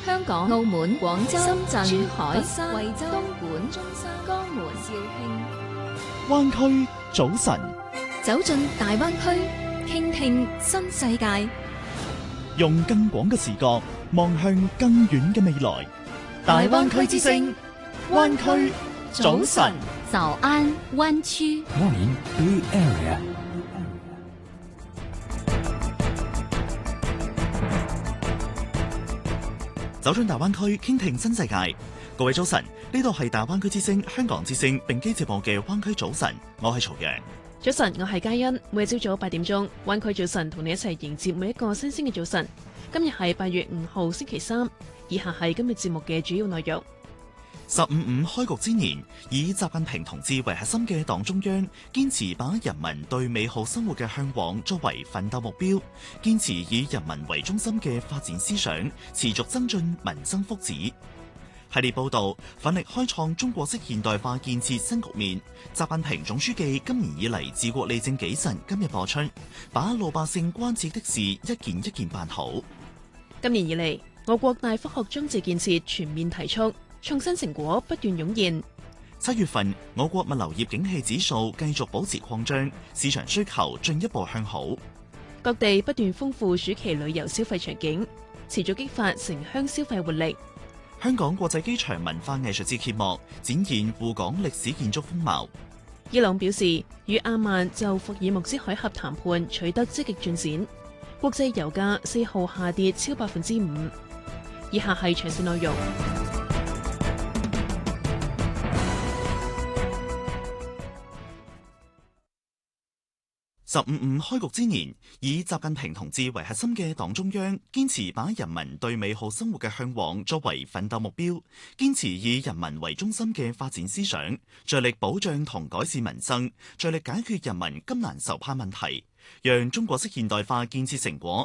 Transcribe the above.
香港、澳門、廣州、深圳、珠海、 佛山、 惠州、東莞、 中山、 江門、 肇慶。 灣區早晨， 走進大灣區，傾聽新世界， 用更廣嘅視角望向更遠嘅未來。大灣區之聲，灣區早晨。 早安灣區。 Morning Bay Area。 走進大灣區，傾聽新世界。各位早晨，呢度係大灣區之聲、香港之聲並機直播嘅灣區早晨，我係曹陽。 早晨，我係嘉欣。每日朝早8點鐘，灣區早晨同你一齊迎接每一個新鮮嘅早晨。今日係8月5號星期三，以下係今日節目嘅主要內容。 15.5開局之年，以習近平同志為核心嘅黨中央，堅持把人民對美好生活嘅向往作為奮鬥目標，堅持以人民為中心嘅發展思想，持續增進民生福祉。系列報道奮力開創中國式現代化建設新局面。習近平總書記今年以嚟治國理政紀慎今日播出，把老百姓關切的事一件一件辦好。 今年以嚟，我國大科學裝置建設全面提速，創新成果不斷湧現。 7月份，我國物流業景氣指數繼續保持擴張，市場需求進一步向好。 各地不斷豐富暑期旅遊消費場景，持續激發城鄉消費活力。 香港國際機場文化藝術節揭幕，展現滬港歷史建築風貌。 伊朗表示，與阿曼就霍爾木茲海峽談判取得積極進展。國際油價4號下跌超5%。以下係詳細內容。 15.5開局之年，以習近平同志為核心嘅黨中央，堅持把人民對美好生活嘅向往作為奮鬥目標，堅持以人民為中心嘅發展思想，着力保障同改善民生，着力解決人民急難愁盼問題，讓中國式現代化建設成果